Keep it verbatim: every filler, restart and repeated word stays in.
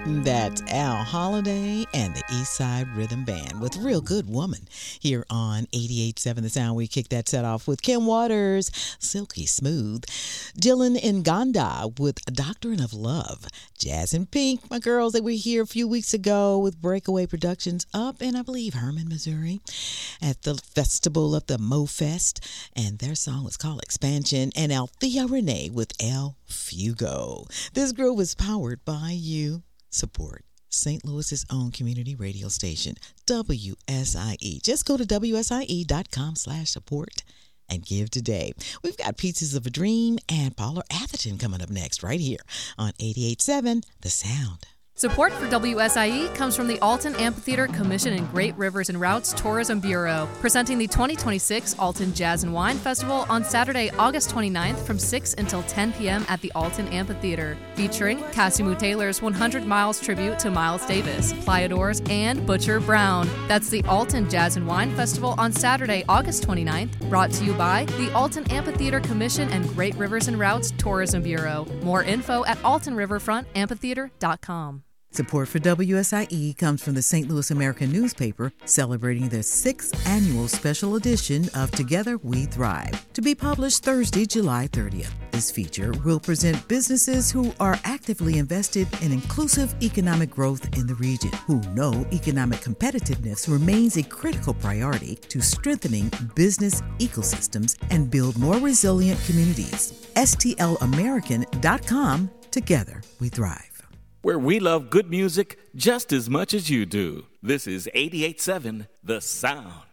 That's Al Holiday and the East Side Rhythm Band with Real Good Woman here on eighty-eight point seven The Sound. We kicked that set off with Kim Waters, Silky Smooth. Dylan Nganda with Doctrine of Love. Jazz and Pink, my girls that were here a few weeks ago with Breakaway Productions up in, I believe, Herman, Missouri at the festival of the Mo Fest. And their song was called Expansion. And Althea Renee with El Fugo. This group was powered by you. Support Saint Louis's own community radio station, W S I E. Just go to W S I E dot com slash support and give today. We've got Pieces of a Dream and Paula Atherton coming up next right here on eighty-eight point seven The Sound. Support for W S I E comes from the Alton Amphitheater Commission and Great Rivers and Routes Tourism Bureau, presenting the twenty twenty-six Alton Jazz and Wine Festival on Saturday, August twenty-ninth from six until ten p.m. at the Alton Amphitheater, featuring Cassimu Taylor's one hundred miles tribute to Miles Davis, Playadors, and Butcher Brown. That's the Alton Jazz and Wine Festival on Saturday, August twenty-ninth, brought to you by the Alton Amphitheater Commission and Great Rivers and Routes Tourism Bureau. More info at alton riverfront amphitheater dot com. Support for W S I E comes from the Saint Louis American newspaper, celebrating their sixth annual special edition of Together We Thrive, to be published Thursday, July thirtieth. This feature will present businesses who are actively invested in inclusive economic growth in the region, who know economic competitiveness remains a critical priority to strengthening business ecosystems and build more resilient communities. S T L American dot com. Together We Thrive. Where we love good music just as much as you do. This is eighty-eight point seven The Sound.